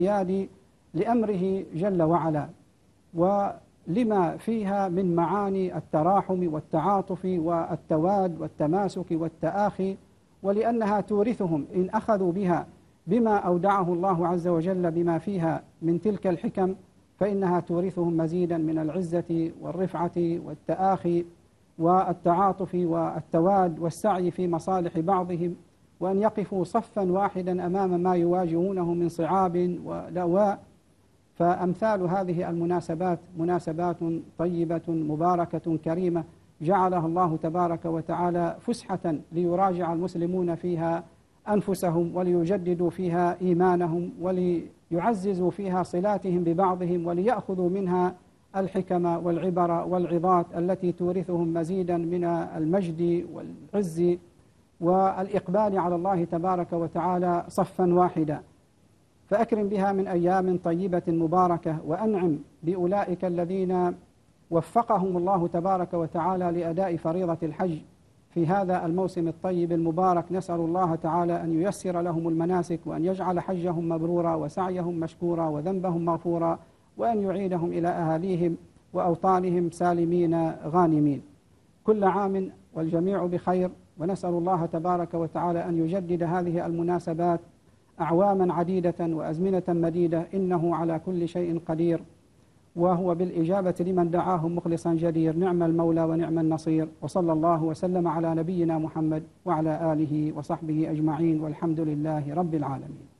الانقياد لأمره جل وعلا، ولما فيها من معاني التراحم والتعاطف والتواد والتماسك والتآخي، ولأنها تورثهم إن أخذوا بها بما أودعه الله عز وجل بما فيها من تلك الحكم، فإنها تورثهم مزيدا من العزة والرفعة والتآخي والتعاطف والتواد والسعي في مصالح بعضهم، وأن يقفوا صفا واحدا أمام ما يواجهونه من صعاب ولواء. فأمثال هذه المناسبات مناسبات طيبة مباركة كريمة جعلها الله تبارك وتعالى فسحة ليراجع المسلمون فيها أنفسهم، وليجددوا فيها إيمانهم، وليعززوا فيها صلاتهم ببعضهم، وليأخذوا منها الحكم والعبر والعظات التي تورثهم مزيدا من المجد والعز والإقبال على الله تبارك وتعالى صفا واحدا. فأكرم بها من أيام طيبة مباركة، وأنعم بأولئك الذين وفقهم الله تبارك وتعالى لأداء فريضة الحج في هذا الموسم الطيب المبارك. نسأل الله تعالى أن ييسر لهم المناسك، وأن يجعل حجهم مبرورا وسعيهم مشكورا وذنبهم مغفورا، وأن يعيدهم إلى أهاليهم وأوطانهم سالمين غانمين. كل عام والجميع بخير، ونسأل الله تبارك وتعالى أن يجدد هذه المناسبات أعواما عديدة وأزمنة مديدة، إنه على كل شيء قدير، وهو بالإجابة لمن دعاه مخلصا جدير. نعم المولى ونعم النصير، وصلى الله وسلم على نبينا محمد وعلى آله وصحبه أجمعين، والحمد لله رب العالمين.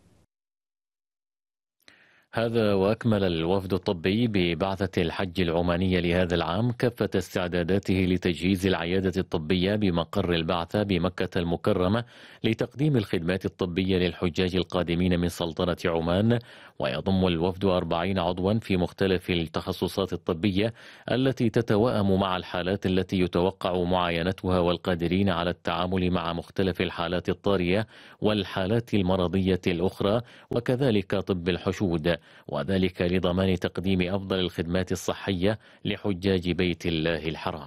هذا وأكمل الوفد الطبي ببعثة الحج العمانية لهذا العام كافة استعداداته لتجهيز العيادة الطبية بمقر البعثة بمكة المكرمة لتقديم الخدمات الطبية للحجاج القادمين من سلطنة عمان. ويضم الوفد 40 عضوا في مختلف التخصصات الطبية التي تتوائم مع الحالات التي يتوقع معاينتها، والقادرين على التعامل مع مختلف الحالات الطارئة والحالات المرضية الأخرى، وكذلك طب الحشود، وذلك لضمان تقديم أفضل الخدمات الصحية لحجاج بيت الله الحرام.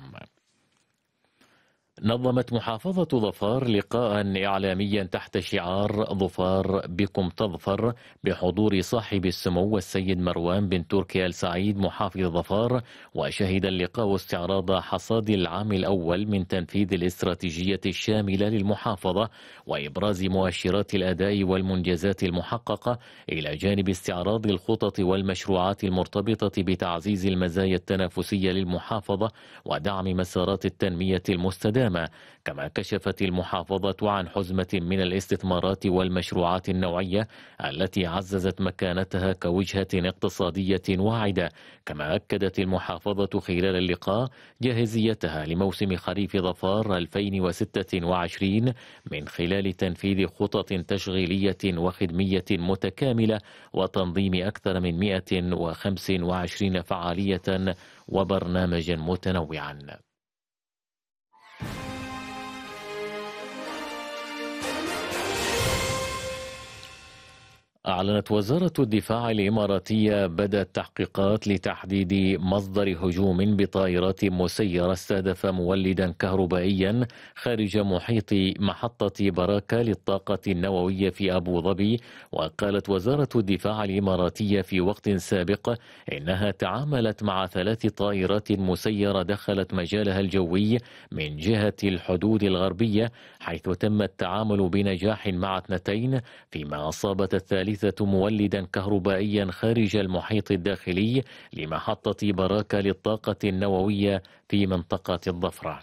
نظمت محافظة ظفار لقاء إعلاميا تحت شعار ظفار بكم تظفر بحضور صاحب السمو السيد مروان بن تركي آل سعيد محافظ ظفار. وشهد اللقاء استعراض حصاد العام الأول من تنفيذ الاستراتيجية الشاملة للمحافظة، وإبراز مؤشرات الأداء والمنجزات المحققة، إلى جانب استعراض الخطط والمشروعات المرتبطة بتعزيز المزايا التنافسية للمحافظة ودعم مسارات التنمية المستدامة. كما كشفت المحافظة عن حزمة من الاستثمارات والمشروعات النوعية التي عززت مكانتها كوجهة اقتصادية واعدة. كما أكدت المحافظة خلال اللقاء جاهزيتها لموسم خريف ظفار 2026 من خلال تنفيذ خطط تشغيلية وخدمية متكاملة وتنظيم أكثر من 125 فعالية وبرنامجا متنوعا. أعلنت وزارة الدفاع الإماراتية بدء التحقيقات لتحديد مصدر هجوم بطائرات مسيرة استهدف مولدا كهربائيا خارج محيط محطة براكة للطاقة النووية في أبو ظبي. وقالت وزارة الدفاع الإماراتية في وقت سابق إنها تعاملت مع 3 طائرات مسيرة دخلت مجالها الجوي من جهة الحدود الغربية، حيث تم التعامل بنجاح مع 2، فيما أصابت الثالثة مولدا كهربائيا خارج المحيط الداخلي لمحطة براكة للطاقة النووية في منطقة الضفرة.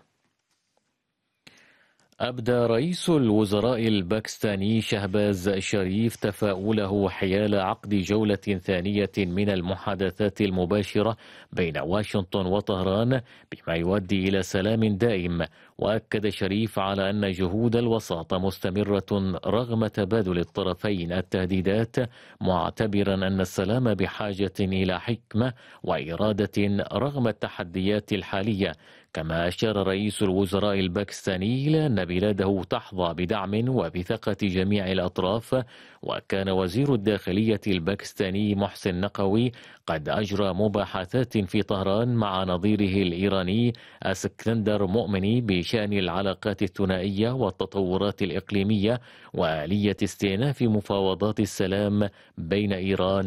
أبدى رئيس الوزراء الباكستاني شهباز شريف تفاؤله حيال عقد جولة ثانية من المحادثات المباشرة بين واشنطن وطهران بما يؤدي إلى سلام دائم. وأكد شريف على أن جهود الوساطة مستمرة رغم تبادل الطرفين التهديدات، معتبرا أن السلام بحاجة إلى حكمة وإرادة رغم التحديات الحالية. كما أشار رئيس الوزراء الباكستاني إلى أن بلاده تحظى بدعم وبثقة جميع الأطراف. وكان وزير الداخلية الباكستاني محسن نقوي قد أجرى مباحثات في طهران مع نظيره الإيراني اسكندر مؤمني بشأن العلاقات الثنائية والتطورات الإقليمية وآلية استئناف مفاوضات السلام بين إيران